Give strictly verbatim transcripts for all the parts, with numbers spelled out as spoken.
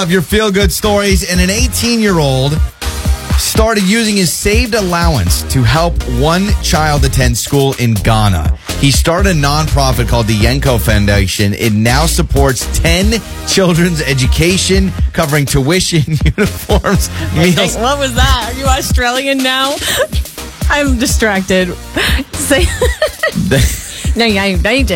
Of your feel-good stories, and an eighteen-year-old started using his saved allowance to help one child attend school in Ghana. He started a nonprofit called the Yenko Foundation. It now supports ten children's education, covering tuition, uniforms, meals. What was that? Are you Australian now? I'm distracted. Say. No, you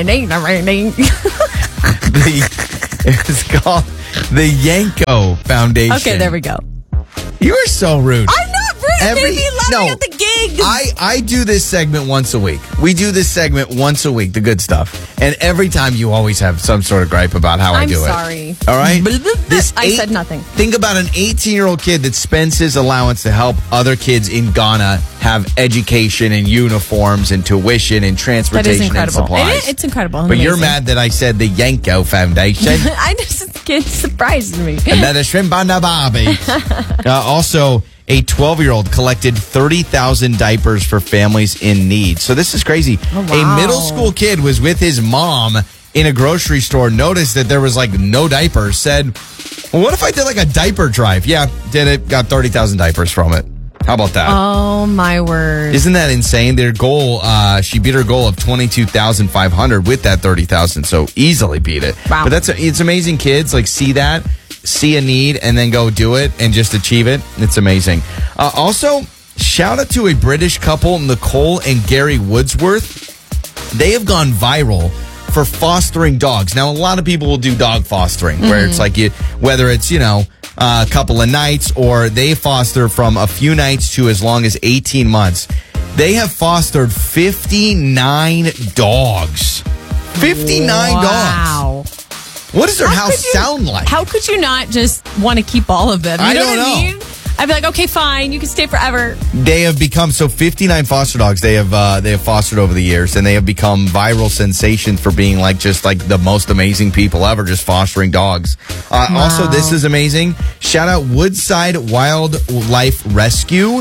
It's called the Yenko Foundation. Okay, there we go. You are so rude. I'm not rude. Every, Maybe let no, me at the gig. I, I do this segment once a week. We do this segment once a week, the good stuff. And every time you always have some sort of gripe about how I I'm do sorry. it. All right? This I said nothing. Think about an eighteen-year-old kid that spends his allowance to help other kids in Ghana have education and uniforms and tuition and transportation That is incredible. and supplies. It, it's incredible. But Amazing. you're mad that I said the Yenko Foundation. I just it surprised me. And that is shrimp on the barbie. uh, also, a twelve-year-old collected thirty thousand diapers for families in need. So this is crazy. Oh, wow. A middle school kid was with his mom in a grocery store, noticed that there was like no diapers, said, well, what if I did like a diaper drive? Yeah, did it, got thirty thousand diapers from it. How about that? Oh, my word. Isn't that insane? Their goal, uh, she beat her goal of twenty-two thousand five hundred with that thirty thousand, so easily beat it. Wow. But that's it's amazing kids, like, see that, see a need, and then go do it and just achieve it. It's amazing. Uh, also, shout out to a British couple, Nicole and Gary Woodsworth. They have gone viral for fostering dogs. Now, a lot of people will do dog fostering, where mm-hmm. it's like, you, whether it's, you know, a couple of nights, or they foster from a few nights to as long as eighteen months. They have fostered fifty-nine dogs. fifty-nine wow. dogs. What does their how house you, sound like? How could you not just want to keep all of them? You I know don't what know. I mean? I'd be like, okay, fine, you can stay forever. They have become, so fifty-nine foster dogs they have uh, they have fostered over the years, and they have become viral sensations for being like just like the most amazing people ever, just fostering dogs. Uh, Wow. Also, this is amazing. Shout out Woodside Wildlife Rescue.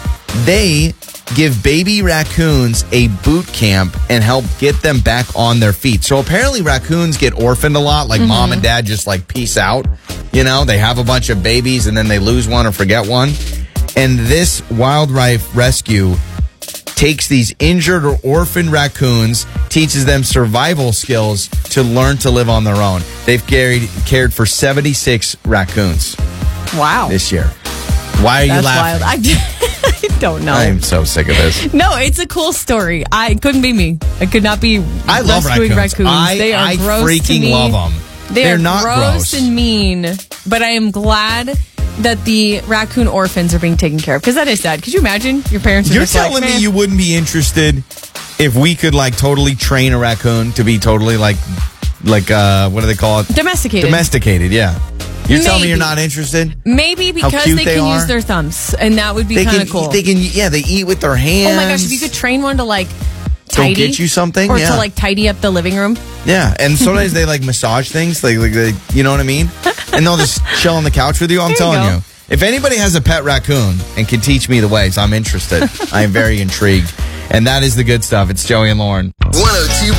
They give baby raccoons a boot camp and help get them back on their feet. So apparently raccoons get orphaned a lot, like mm-hmm. mom and dad just like peace out. You know, they have a bunch of babies and then they lose one or forget one. And this wildlife rescue takes these injured or orphaned raccoons, teaches them survival skills to learn to live on their own. They've carried, cared for seventy-six raccoons. Wow. This year. Why are That's you laughing? Wild. I, I don't know. I'm so sick of this. No, it's a cool story. I it couldn't be me. I could not be I love rescuing raccoons. raccoons. I, they are I gross freaking to me. love them. They They're are not gross, gross and mean, but I am glad that the raccoon orphans are being taken care of, because that is sad. Could you imagine your parents are You're just telling like, me man, you wouldn't be interested if we could like totally train a raccoon to be totally like like uh what do they call it? domesticated. Domesticated, yeah. You're telling me Maybe. you're not interested? Maybe because cute they they can are? use their thumbs, and that would be They kind can of cool. they can yeah, they eat with their hands. Oh my gosh, if you could train one to like Go tidy, get you something, or yeah. to like tidy up the living room. Yeah, and sometimes they like massage things, like, like they, you know what I mean? And they'll just chill on the couch with you. I'm There you telling go. you. If anybody has a pet raccoon and can teach me the ways, I'm interested. I am very intrigued. And that is the good stuff. It's Joey and Lauren. one oh two